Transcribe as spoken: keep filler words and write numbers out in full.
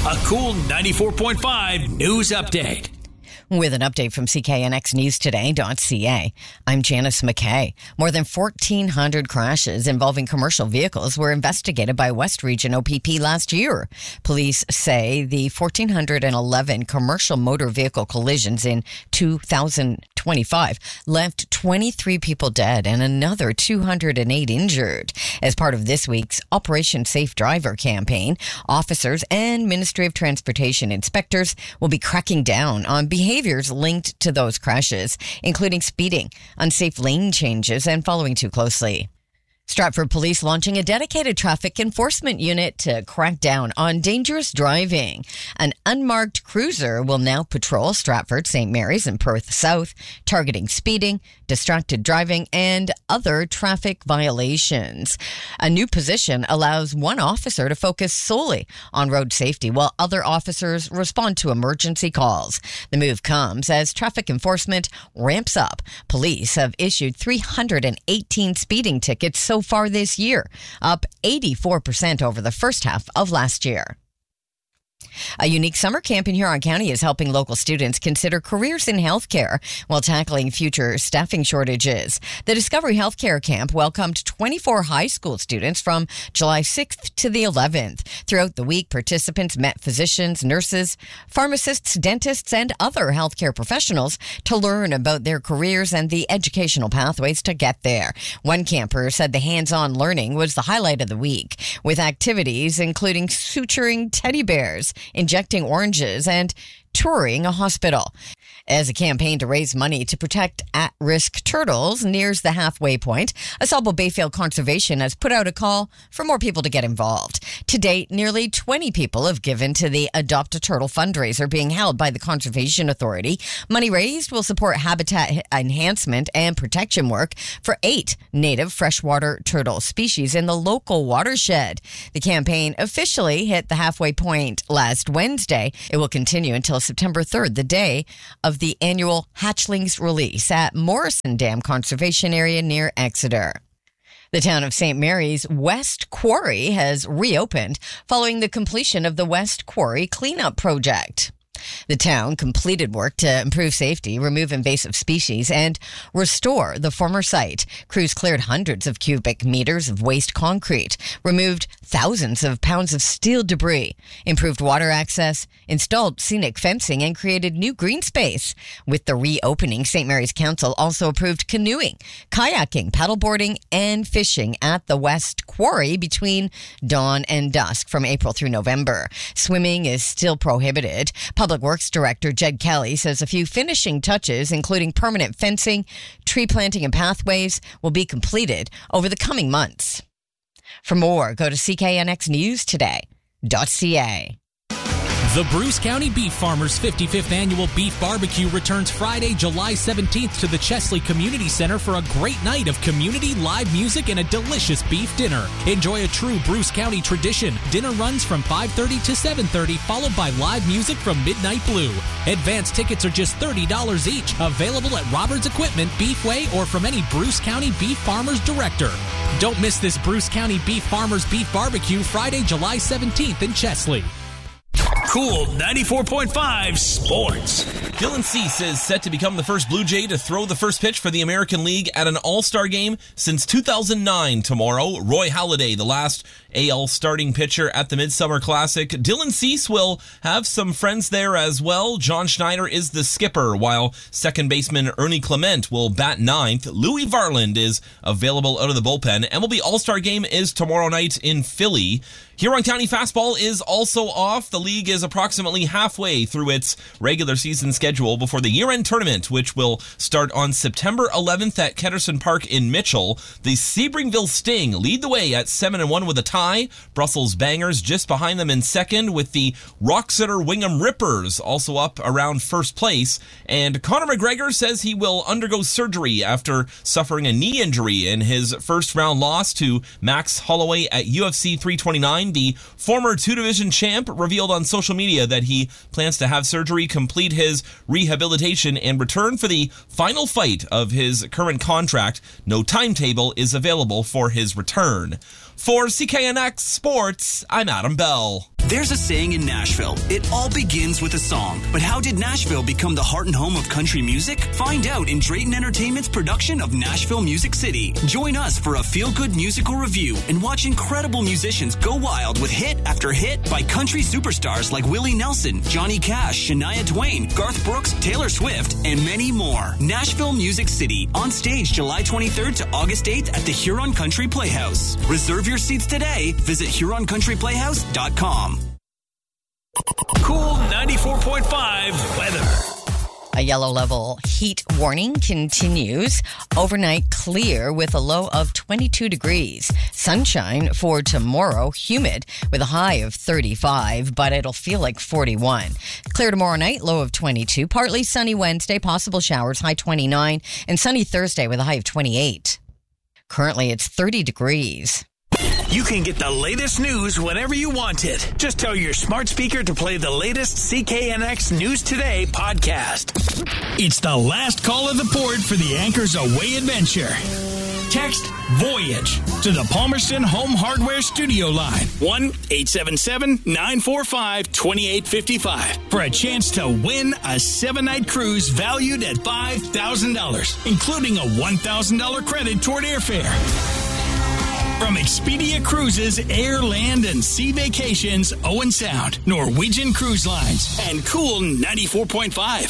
A Cool ninety-four point five news update. With an update from C K N X News Today dot C A, I'm Janice McKay. More than fourteen hundred crashes involving commercial vehicles were investigated by West Region O P P last year. Police say the one thousand four hundred eleven commercial motor vehicle collisions in two thousand twenty-five left twenty-three people dead and another two hundred eight injured. As part of this week's Operation Safe Driver campaign, officers and Ministry of Transportation inspectors will be cracking down on behavior Behaviors linked to those crashes, including speeding, unsafe lane changes, and following too closely. Stratford Police launching a dedicated traffic enforcement unit to crack down on dangerous driving. An unmarked cruiser will now patrol Stratford, Saint Mary's, and Perth South, targeting speeding, distracted driving, and other traffic violations. A new position allows one officer to focus solely on road safety while other officers respond to emergency calls. The move comes as traffic enforcement ramps up. Police have issued three hundred eighteen speeding tickets so far this year, up eighty-four percent over the first half of last year. A unique summer camp in Huron County is helping local students consider careers in healthcare while tackling future staffing shortages. The Discovery Healthcare Camp welcomed twenty-four high school students from July sixth to the eleventh. Throughout the week, participants met physicians, nurses, pharmacists, dentists, and other healthcare professionals to learn about their careers and the educational pathways to get there. One camper said the hands-on learning was the highlight of the week, with activities including suturing teddy bears, injecting oranges, and touring a hospital. As a campaign to raise money to protect at-risk turtles nears the halfway point, AuSable Bayfield Conservation has put out a call for more people to get involved. To date, nearly twenty people have given to the Adopt a Turtle fundraiser being held by the Conservation Authority. Money raised will support habitat enhancement and protection work for eight native freshwater turtle species in the local watershed. The campaign officially hit the halfway point last Wednesday. It will continue until September third, the day of the annual hatchlings release at Morrison Dam Conservation Area near Exeter. The town of Saint Mary's West Quarry has reopened following the completion of the West Quarry cleanup project. The town completed work to improve safety, remove invasive species, and restore the former site. Crews cleared hundreds of cubic meters of waste concrete, removed thousands of pounds of steel debris, improved water access, installed scenic fencing, and created new green space. With the reopening, Saint Mary's Council also approved canoeing, kayaking, paddleboarding, and fishing at the West Quarry between dawn and dusk from April through November. Swimming is still prohibited. Public Works Director Jed Kelly says a few finishing touches, including permanent fencing, tree planting, and pathways, will be completed over the coming months. For more, go to C K N X News Today dot C A. The Bruce County Beef Farmers fifty-fifth Annual Beef Barbecue returns Friday, July seventeenth to the Chesley Community Center for a great night of community live music and a delicious beef dinner. Enjoy a true Bruce County tradition. Dinner runs from five thirty to seven thirty, followed by live music from Midnight Blue. Advance tickets are just thirty dollars each. Available at Roberts Equipment, Beefway, or from any Bruce County Beef Farmers director. Don't miss this Bruce County Beef Farmers Beef Barbecue Friday, July seventeenth in Chesley. Cool ninety-four point five Sports. Dylan Cease is set to become the first Blue Jay to throw the first pitch for the American League at an All-Star game since two thousand nine tomorrow. Roy Halladay, the last A L starting pitcher at the Midsummer Classic. Dylan Cease will have some friends there as well. John Schneider is the skipper, while second baseman Ernie Clement will bat ninth. Louis Varland is available out of the bullpen. M L B All-Star game is tomorrow night in Philly. Huron County Fastball is also off. The league is approximately halfway through its regular season schedule before the year-end tournament, which will start on September eleventh at Ketterson Park in Mitchell. The Sebringville Sting lead the way at seven and one with a tie. Brussels Bangers just behind them in second, with the Roxeter Wingham Rippers also up around first place. And Conor McGregor says he will undergo surgery after suffering a knee injury in his first-round loss to Max Holloway at U F C three twenty-nine. The former two-division champ revealed on social media that he plans to have surgery, complete his rehabilitation, and return for the final fight of his current contract. No timetable is available for his return. For C K N X Sports, I'm Adam Bell. There's a saying in Nashville, it all begins with a song. But how did Nashville become the heart and home of country music? Find out in Drayton Entertainment's production of Nashville Music City. Join us for a feel-good musical review and watch incredible musicians go wild with hit after hit by country superstars like Willie Nelson, Johnny Cash, Shania Twain, Garth Brooks, Taylor Swift, and many more. Nashville Music City, on stage July twenty-third to August eighth at the Huron Country Playhouse. Reserve your seats today. Visit huron country playhouse dot com. Cool ninety-four point five weather. A yellow level heat warning continues. Overnight clear with a low of twenty-two degrees. Sunshine for tomorrow, humid with a high of thirty-five, but it'll feel like forty-one. Clear tomorrow night, low of twenty-two. Partly sunny Wednesday, possible showers, high twenty-nine. And sunny Thursday with a high of twenty-eight. Currently, it's thirty degrees. You can get the latest news whenever you want it. Just tell your smart speaker to play the latest C K N X News Today podcast. It's the last call of the port for the Anchors Away adventure. Text VOYAGE to the Palmerston Home Hardware Studio line, one eight seven seven, nine four five, two eight five five, for a chance to win a seven-night cruise valued at five thousand dollars, including a one thousand dollars credit toward airfare. From Expedia Cruises, Air, Land, and Sea Vacations, Owen Sound, Norwegian Cruise Lines, and Cool ninety-four point five.